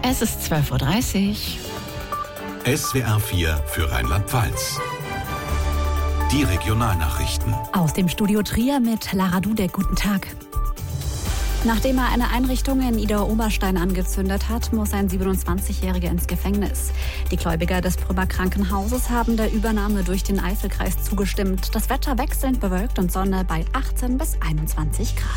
Es ist 12:30 Uhr. SWR 4 für Rheinland-Pfalz. Die Regionalnachrichten. Aus dem Studio Trier mit Lara Dudek. Guten Tag. Nachdem er eine Einrichtung in Idar-Oberstein angezündet hat, muss ein 27-Jähriger ins Gefängnis. Die Gläubiger des Prömer Krankenhauses haben der Übernahme durch den Eifelkreis zugestimmt. Das Wetter wechselnd bewölkt und Sonne bei 18 bis 21 Grad.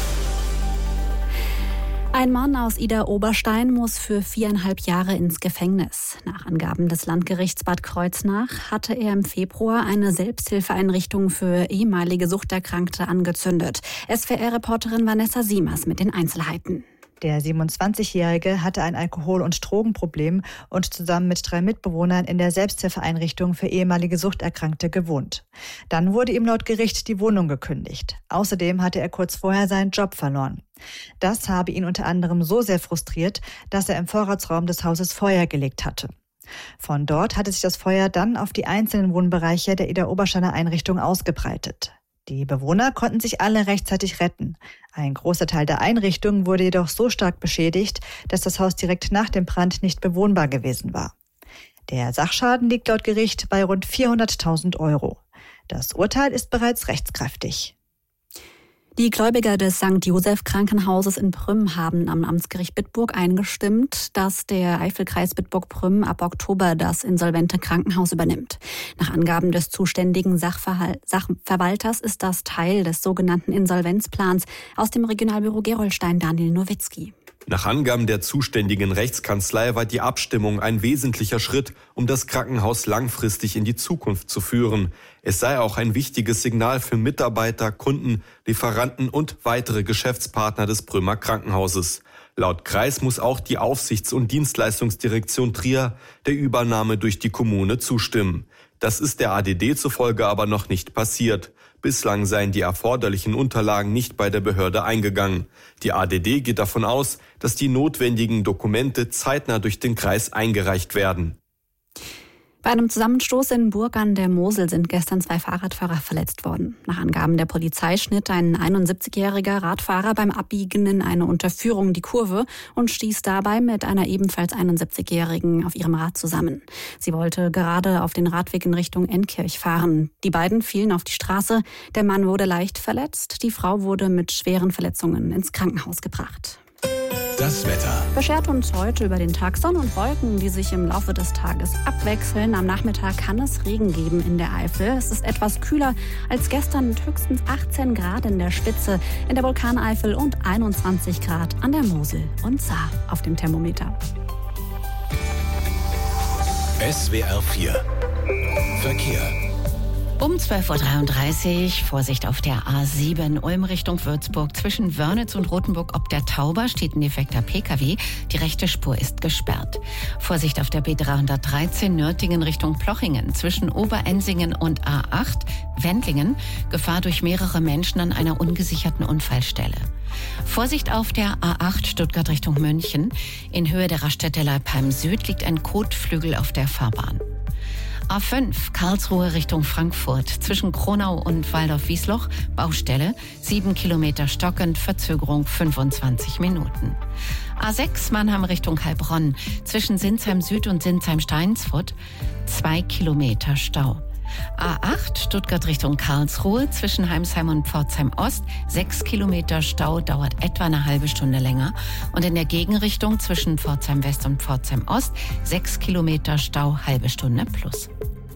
Ein Mann aus Idar-Oberstein muss für 4,5 Jahre ins Gefängnis. Nach Angaben des Landgerichts Bad Kreuznach hatte er im Februar eine Selbsthilfeeinrichtung für ehemalige Suchterkrankte angezündet. SWR-Reporterin Vanessa Siemers mit den Einzelheiten. Der 27-Jährige hatte ein Alkohol- und Drogenproblem und zusammen mit 3 Mitbewohnern in der Selbsthilfeeinrichtung für ehemalige Suchterkrankte gewohnt. Dann wurde ihm laut Gericht die Wohnung gekündigt. Außerdem hatte er kurz vorher seinen Job verloren. Das habe ihn unter anderem so sehr frustriert, dass er im Vorratsraum des Hauses Feuer gelegt hatte. Von dort hatte sich das Feuer dann auf die einzelnen Wohnbereiche der Idar-Obersteiner Einrichtung ausgebreitet. Die Bewohner konnten sich alle rechtzeitig retten. Ein großer Teil der Einrichtung wurde jedoch so stark beschädigt, dass das Haus direkt nach dem Brand nicht bewohnbar gewesen war. Der Sachschaden liegt laut Gericht bei rund 400.000 €. Das Urteil ist bereits rechtskräftig. Die Gläubiger des St. Joseph Krankenhauses in Prüm haben am Amtsgericht Bitburg eingestimmt, dass der Eifelkreis Bitburg-Prüm ab Oktober das insolvente Krankenhaus übernimmt. Nach Angaben des zuständigen Sachverwalters ist das Teil des sogenannten Insolvenzplans. Aus dem Regionalbüro Gerolstein Daniel Nowitzki. Nach Angaben der zuständigen Rechtskanzlei war die Abstimmung ein wesentlicher Schritt, um das Krankenhaus langfristig in die Zukunft zu führen. Es sei auch ein wichtiges Signal für Mitarbeiter, Kunden, Lieferanten und weitere Geschäftspartner des Prömer Krankenhauses. Laut Kreis muss auch die Aufsichts- und Dienstleistungsdirektion Trier der Übernahme durch die Kommune zustimmen. Das ist der ADD zufolge aber noch nicht passiert. Bislang seien die erforderlichen Unterlagen nicht bei der Behörde eingegangen. Die ADD geht davon aus, dass die notwendigen Dokumente zeitnah durch den Kreis eingereicht werden. Bei einem Zusammenstoß in Burg an der Mosel sind gestern 2 Fahrradfahrer verletzt worden. Nach Angaben der Polizei schnitt ein 71-jähriger Radfahrer beim Abbiegen in eine Unterführung die Kurve und stieß dabei mit einer ebenfalls 71-jährigen auf ihrem Rad zusammen. Sie wollte gerade auf den Radweg in Richtung Enkirch fahren. Die beiden fielen auf die Straße. Der Mann wurde leicht verletzt. Die Frau wurde mit schweren Verletzungen ins Krankenhaus gebracht. Das Wetter. Beschert uns heute über den Tag Sonne und Wolken, die sich im Laufe des Tages abwechseln. Am Nachmittag kann es Regen geben in der Eifel. Es ist etwas kühler als gestern mit höchstens 18 Grad in der Spitze in der Vulkaneifel und 21 Grad an der Mosel und Saar auf dem Thermometer. SWR 4 Verkehr. Um 12:33 Uhr, Vorsicht auf der A7 Ulm Richtung Würzburg. Zwischen Wörnitz und Rothenburg ob der Tauber steht ein defekter Pkw. Die rechte Spur ist gesperrt. Vorsicht auf der B313 Nürtingen Richtung Plochingen. Zwischen Oberensingen und A8 Wendlingen. Gefahr durch mehrere Menschen an einer ungesicherten Unfallstelle. Vorsicht auf der A8 Stuttgart Richtung München. In Höhe der Raststätte Leipheim Süd liegt ein Kotflügel auf der Fahrbahn. A5 Karlsruhe Richtung Frankfurt. Zwischen Kronau und Waldorf-Wiesloch Baustelle. 7 Kilometer stockend, Verzögerung 25 Minuten. A6 Mannheim Richtung Heilbronn. Zwischen Sinsheim Süd und Sinsheim Steinsfurt 2 Kilometer Stau. A8 Stuttgart Richtung Karlsruhe. Zwischen Heimsheim und Pforzheim Ost 6 Kilometer Stau, dauert etwa eine halbe Stunde länger. Und in der Gegenrichtung zwischen Pforzheim West und Pforzheim Ost 6 Kilometer Stau, halbe Stunde plus.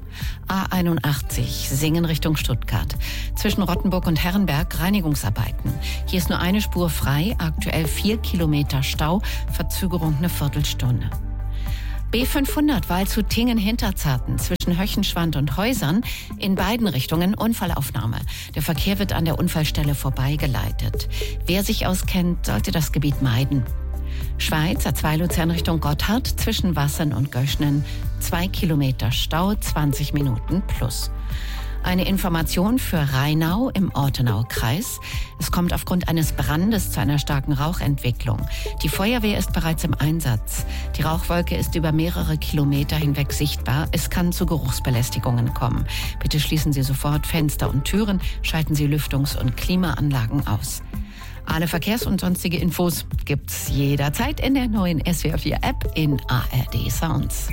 A81 Singen Richtung Stuttgart. Zwischen Rottenburg und Herrenberg Reinigungsarbeiten. Hier ist nur eine Spur frei, aktuell 4 Kilometer Stau, Verzögerung eine Viertelstunde. B500 Waldshut-Tingen-Hinterzarten zwischen Höchenschwand und Häusern, in beiden Richtungen Unfallaufnahme. Der Verkehr wird an der Unfallstelle vorbeigeleitet. Wer sich auskennt, sollte das Gebiet meiden. Schweiz, A2 Luzern Richtung Gotthard, zwischen Wassern und Göschnen 2 Kilometer Stau, 20 Minuten plus. Eine Information für Rheinau im Ortenaukreis. Es kommt aufgrund eines Brandes zu einer starken Rauchentwicklung. Die Feuerwehr ist bereits im Einsatz. Die Rauchwolke ist über mehrere Kilometer hinweg sichtbar. Es kann zu Geruchsbelästigungen kommen. Bitte schließen Sie sofort Fenster und Türen, schalten Sie Lüftungs- und Klimaanlagen aus. Alle Verkehrs- und sonstige Infos gibt's jederzeit in der neuen SWR4-App in ARD Sounds.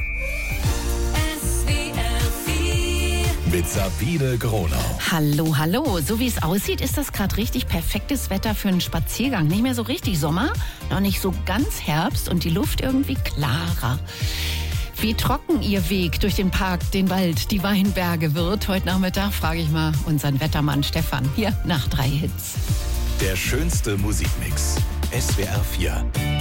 Mit Sabine Gronau. Hallo, hallo. So wie es aussieht, ist das gerade richtig perfektes Wetter für einen Spaziergang. Nicht mehr so richtig Sommer, noch nicht so ganz Herbst und die Luft irgendwie klarer. Wie trocken Ihr Weg durch den Park, den Wald, die Weinberge wird, heute Nachmittag, frage ich mal unseren Wettermann Stefan. Hier nach 3 Hits. Der schönste Musikmix. SWR 4.